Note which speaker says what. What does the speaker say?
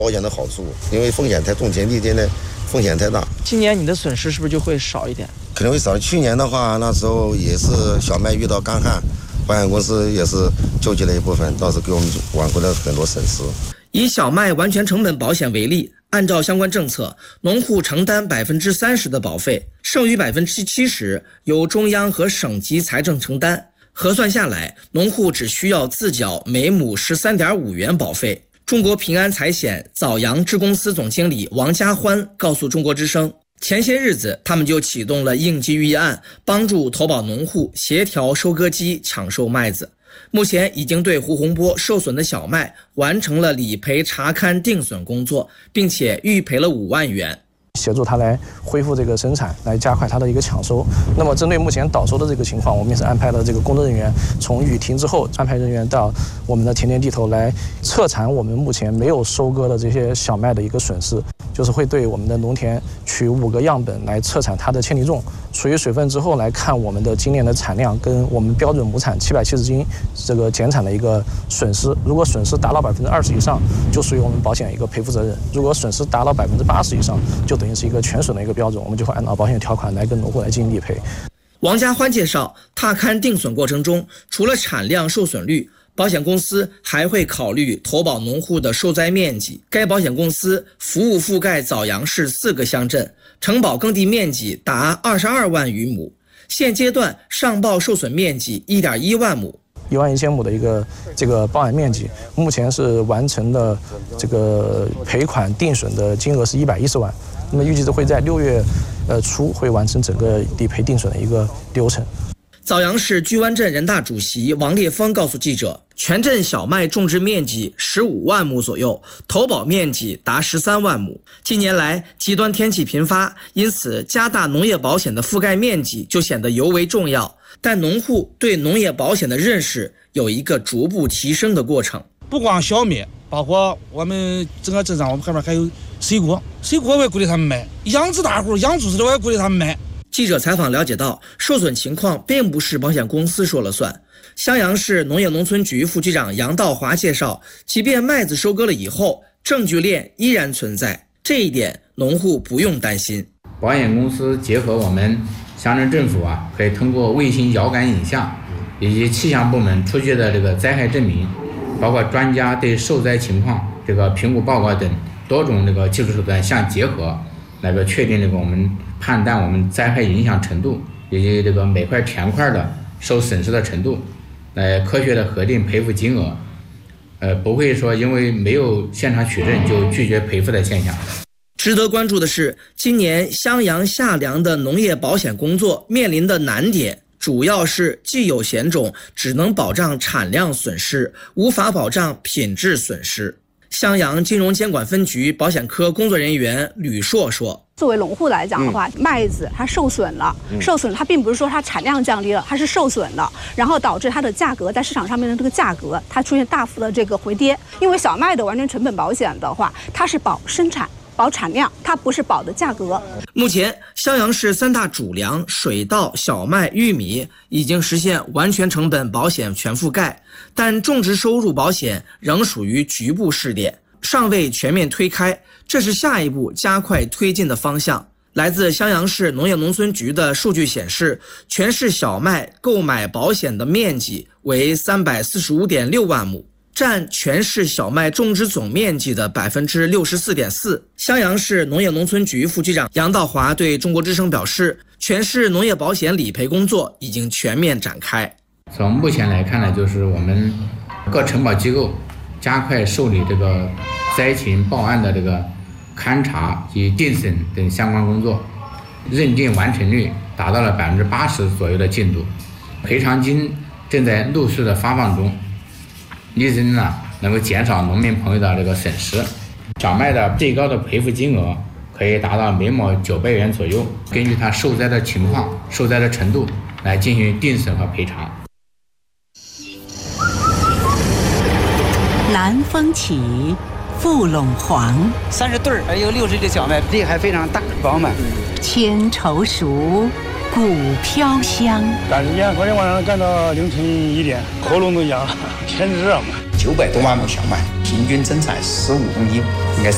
Speaker 1: 保险的好处，因为风险太重，前地呢风险太大。
Speaker 2: 今年你的损失是不是就会少一点？
Speaker 1: 可能会少。去年的话，那时候也是小麦遇到干旱，保险公司也是救济了一部分，倒是给我们挽回了很多损失。
Speaker 3: 以小麦完全成本保险为例，按照相关政策，农户承担30%的保费，剩余70%由中央和省级财政承担。核算下来，农户只需要自缴每亩13.5元保费。中国平安财险枣阳支公司总经理王家欢告诉中国之声，前些日子他们就启动了应急预案，帮助投保农户协调收割机抢售麦子。目前已经对胡洪波受损的小麦完成了理赔查勘定损工作，并且预赔了5万元。
Speaker 4: 协助他来恢复这个生产，来加快他的一个抢收。那么针对目前倒收的这个情况，我们也是安排了这个工作人员，从雨停之后安排人员到我们的田地头来彻查我们目前没有收割的这些小麦的一个损失，就是会对我们的农田取5个样本来测产它的铅体重，除以水分之后来看我们的今年的产量跟我们标准亩产770斤这个减产的一个损失。如果损失达到20%以上，就属于我们保险一个赔付责任；如果损失达到80%以上，就等于是一个全损的一个标准，我们就会按照保险条款来跟农户来进行理赔。
Speaker 3: 王家欢介绍，踏勘定损过程中，除了产量、受损率，保险公司还会考虑投保农户的受灾面积。该保险公司服务覆盖枣阳市4个乡镇，承保耕地面积达22万余亩，现阶段上报受损面积1.1万亩。
Speaker 4: 11000亩的一个这个保险面积，目前是完成了这个赔款定损的金额是110万，那么预计会在6月初会完成整个理赔定损的一个流程。
Speaker 3: 枣阳市居湾镇人大主席王烈峰告诉记者，全镇小麦种植面积15万亩左右，投保面积达13万亩。近年来极端天气频发，因此加大农业保险的覆盖面积就显得尤为重要。但农户对农业保险的认识有一个逐步提升的过程。
Speaker 5: 不光小麦，包括我们整个镇上，我们后面还有水果我也鼓励他们买，养殖大户、养猪的我也鼓励他们买。
Speaker 3: 记者采访了解到，受损情况并不是保险公司说了算。襄阳市农业农村局副局长杨道华介绍，即便麦子收割了以后，证据链依然存在，这一点农户不用担心。
Speaker 6: 保险公司结合我们乡镇政府可以通过卫星遥感影像以及气象部门出具的这个灾害证明，包括专家对受灾情况这个评估报告等多种这个技术手段相结合，来个确定这个我们判断我们灾害影响程度以及这个每块田块的受损失的程度，来科学的核定赔付金额，不会说因为没有现场取证就拒绝赔付的现象。
Speaker 3: 值得关注的是，今年襄阳夏粮的农业保险工作面临的难点，主要是既有险种只能保障产量损失，无法保障品质损失。襄阳金融监管分局保险科工作人员吕硕说，
Speaker 7: 作为农户来讲的话，麦子它受损了，它并不是说它产量降低了，它是受损了，然后导致它的价格在市场上面的这个价格它出现大幅的这个回跌。因为小麦的完全成本保险的话，它是保生产、保产量，它不是保的价格。
Speaker 3: 目前襄阳市3大主粮水稻、小麦、玉米已经实现完全成本保险全覆盖，但种植收入保险仍属于局部试点，尚未全面推开，这是下一步加快推进的方向。来自襄阳市农业农村局的数据显示，全市小麦购买保险的面积为345.6万亩，占全市小麦种植总面积的64.4%。襄阳市农业农村局副局长杨道华对中国之声表示，全市农业保险理赔工作已经全面展开。
Speaker 6: 从目前来看呢，就是我们各承保机构加快受理这个灾情报案的这个勘查及定损等相关工作，认定完成率达到了80%左右的进度，赔偿金正在陆续的发放中，力争能够减少农民朋友的这个损失。小麦的最高的赔付金额可以达到每亩900元左右，根据它受灾的情况、受灾的程度来进行定损和赔偿。
Speaker 8: 南风起，富陇黄
Speaker 9: ，30对儿，有60的小麦，粒还非常大饱满。
Speaker 8: 千愁熟，谷飘香。
Speaker 10: 赶时间，昨天晚上干到凌晨1点，喉咙都哑了，天热嘛。
Speaker 11: 900多万亩小麦，平均增产15公斤。